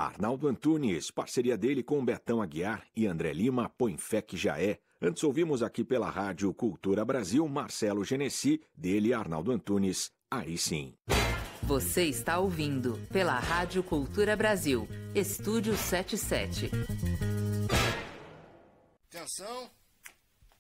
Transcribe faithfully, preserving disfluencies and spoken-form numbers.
Arnaldo Antunes, parceria dele com Betão Aguiar e André Lima, Põe Fé que Já É. Antes ouvimos aqui pela Rádio Cultura Brasil, Marcelo Genesi, dele Arnaldo Antunes, Aí Sim. Você está ouvindo pela Rádio Cultura Brasil, Estúdio setenta e sete. Atenção!